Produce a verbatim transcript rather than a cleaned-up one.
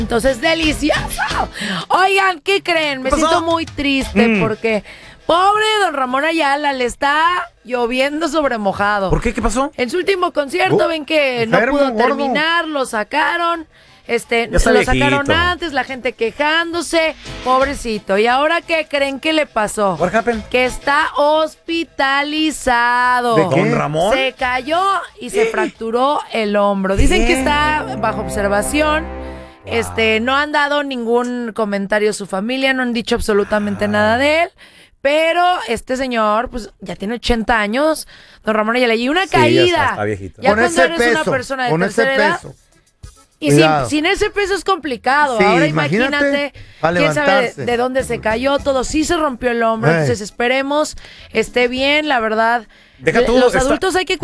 Entonces, delicioso. Oigan, ¿qué creen? Me ¿Qué pasó? siento muy triste Mm. porque pobre don Ramón Ayala le está lloviendo sobre mojado. ¿Por qué? ¿Qué pasó? En su último concierto Oh, ven que no enfermo, pudo gordo. terminar, lo sacaron. Este, Ya está lo sacaron viejito. antes, la gente quejándose, pobrecito. ¿Y ahora qué creen que le pasó? What happened? Que está hospitalizado. ¿De qué? ¿Don Ramón? Se cayó y se fracturó el hombro. Dicen ¿Qué? que está bajo observación. Este, no han dado ningún comentario su familia, no han dicho absolutamente nada de él. Pero este señor, pues, ya tiene ochenta años, don Ramón Ayala, y una Sí, ya caída. está, está viejito. Ya Con cuando ese eres una peso, persona de con ese tercera edad. peso. Y sin, Cuidado. sin ese peso es complicado. Sí, Ahora imagínate, imagínate, para quién sabe de, levantarse. de dónde se cayó, todo sí se rompió el hombro. Ey. Entonces esperemos esté bien, la verdad. Deja tú, Los está- adultos hay que